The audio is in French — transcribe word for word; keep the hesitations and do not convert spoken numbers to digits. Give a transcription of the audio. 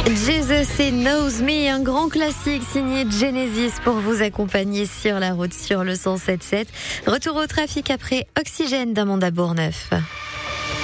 Jesus et Knows Me, un grand classique signé Genesis pour vous accompagner sur la route sur le cent sept sept. Retour au trafic après Oxygène d'Amanda Bourneuf.